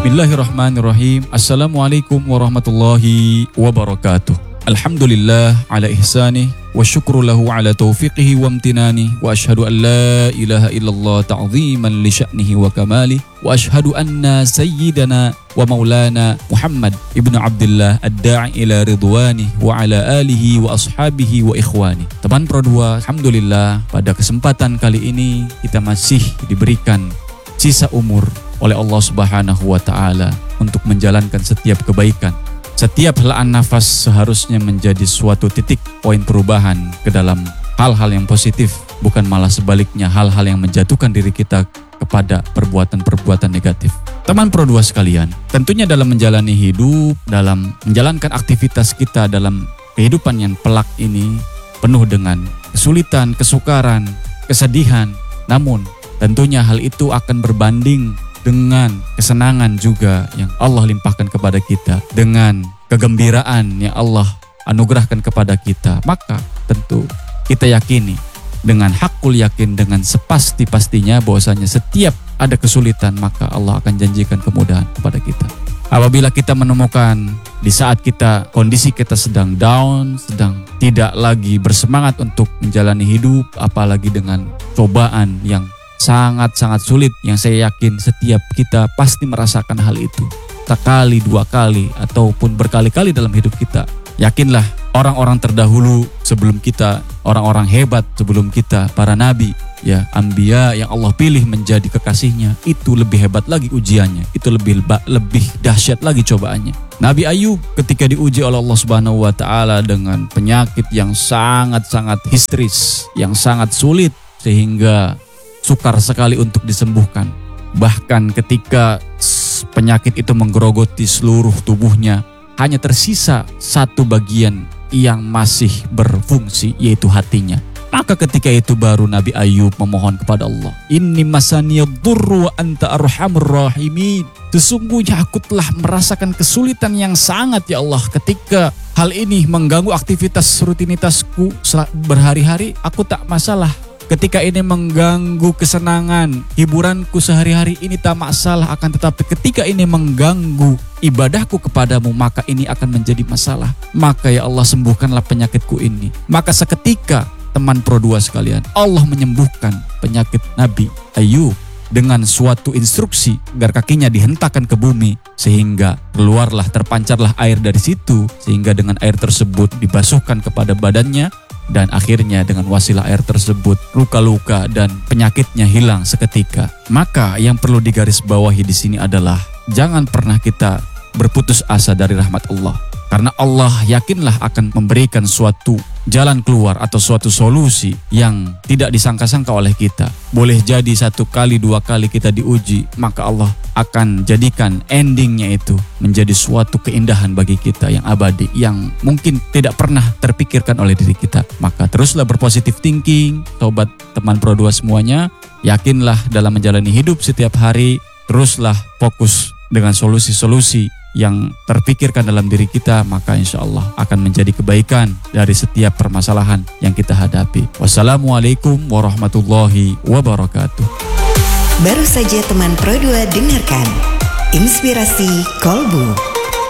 Bismillahirrahmanirrahim. Assalamualaikum warahmatullahi wabarakatuh. Alhamdulillah ala ihsanih wa syukru lahu ala taufiqihi wa amtinani wa ashhadu an la ilaha illallah ta'ziman li sya'nihi wa kamali wa ashhadu anna sayyidana wa maulana Muhammad ibnu Abdullah ad-da'i ila ridwani wa ala alihi wa ashabihi wa ikhwani. Teman Pro 2, alhamdulillah pada kesempatan kali ini kita masih diberikan sisa umur oleh Allah Subhanahu wa taala untuk menjalankan setiap kebaikan. Setiap helaan nafas seharusnya menjadi suatu titik poin perubahan ke dalam hal-hal yang positif, bukan malah sebaliknya hal-hal yang menjatuhkan diri kita kepada perbuatan-perbuatan negatif. Teman Pro 2 sekalian, tentunya dalam menjalani hidup, dalam menjalankan aktivitas kita dalam kehidupan yang pelak ini penuh dengan kesulitan, kesukaran, kesedihan. Namun tentunya hal itu akan berbanding dengan kesenangan juga yang Allah limpahkan kepada kita, dengan kegembiraan yang Allah anugerahkan kepada kita. Maka tentu kita yakini dengan hakul yakin, dengan sepasti-pastinya bahwasanya setiap ada kesulitan maka Allah akan janjikan kemudahan kepada kita. Apabila kita menemukan di saat kondisi kita sedang down, sedang tidak lagi bersemangat untuk menjalani hidup, apalagi dengan cobaan yang sangat-sangat sulit, yang saya yakin setiap kita pasti merasakan hal itu sekali, dua kali, ataupun berkali-kali dalam hidup kita. Yakinlah orang-orang terdahulu sebelum kita, orang-orang hebat sebelum kita, para nabi, ya anbiya yang Allah pilih menjadi kekasihnya, itu lebih hebat lagi ujiannya, itu lebih dahsyat lagi cobaannya. Nabi Ayub ketika diuji oleh Allah Subhanahu wa taala dengan penyakit yang sangat-sangat histeris, yang sangat sulit sehingga sukar sekali untuk disembuhkan. Bahkan ketika penyakit itu menggerogoti seluruh tubuhnya, hanya tersisa satu bagian yang masih berfungsi, yaitu hatinya. Maka ketika itu baru Nabi Ayub memohon kepada Allah, Inni masaniyadurru wa anta arhamur rahimin. Sesungguhnya aku telah merasakan kesulitan yang sangat ya Allah, ketika hal ini mengganggu aktivitas rutinitasku berhari-hari, aku tak masalah. Ketika ini mengganggu kesenangan, hiburanku sehari-hari, ini tak masalah. Akan tetapi ketika ini mengganggu ibadahku kepadamu, maka ini akan menjadi masalah. Maka ya Allah, sembuhkanlah penyakitku ini. Maka seketika teman Pro 2 sekalian, Allah menyembuhkan penyakit Nabi Ayub dengan suatu instruksi agar kakinya dihentakkan ke bumi, sehingga keluarlah, terpancarlah air dari situ, sehingga dengan air tersebut dibasuhkan kepada badannya. Dan akhirnya dengan wasilah air tersebut luka-luka dan penyakitnya hilang seketika. Maka yang perlu digarisbawahi di sini adalah jangan pernah kita berputus asa dari rahmat Allah. Karena Allah yakinlah akan memberikan suatu jalan keluar atau suatu solusi yang tidak disangka-sangka oleh kita. Boleh jadi satu kali, dua kali kita diuji, maka Allah akan jadikan endingnya itu menjadi suatu keindahan bagi kita yang abadi, yang mungkin tidak pernah terpikirkan oleh diri kita. Maka teruslah berpositif thinking, sobat teman Pro 2 semuanya. Yakinlah dalam menjalani hidup setiap hari, teruslah fokus dengan solusi-solusi yang terpikirkan dalam diri kita, maka insya Allah akan menjadi kebaikan dari setiap permasalahan yang kita hadapi. Wassalamualaikum warahmatullahi wabarakatuh. Baru saja teman Pro 2 dengarkan Inspirasi Kolbu.